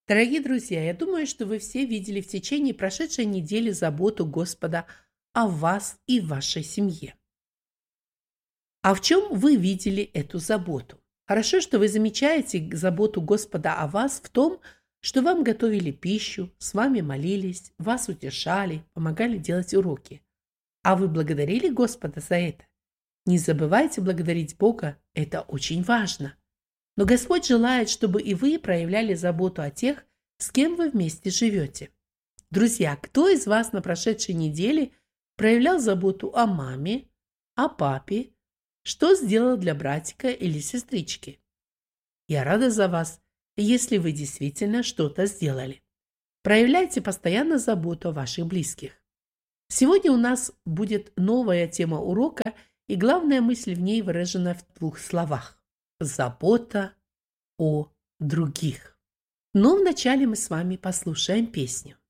Дорогие друзья, я думаю, что вы все видели в течение прошедшей недели заботу Господа о вас и вашей семье. А в чем вы видели эту заботу? Хорошо, что вы замечаете заботу Господа о вас в том, что вам готовили пищу, с вами молились, вас утешали, помогали делать уроки. А вы благодарили Господа за это? Не забывайте благодарить Бога, это очень важно. Но Господь желает, чтобы и вы проявляли заботу о тех, с кем вы вместе живете. Друзья, кто из вас на прошедшей неделе проявлял заботу о маме, о папе, что сделал для братика или сестрички? Я рада за вас, если вы действительно что-то сделали. Проявляйте постоянно заботу о ваших близких. Сегодня у нас будет новая тема урока, и главная мысль в ней выражена в 2 словах. Забота о других. Но вначале мы с вами послушаем песню.